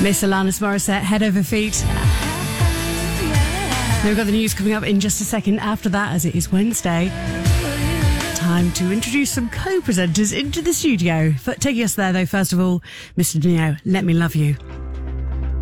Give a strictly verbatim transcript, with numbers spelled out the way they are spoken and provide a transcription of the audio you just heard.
Miss Alanis Morissette, Head Over Feet. Now we've got the news coming up in just a second after that, as it is Wednesday. Time to introduce some co-presenters into the studio. But taking us there, though, first of all, Mister Neo, Let Me Love You.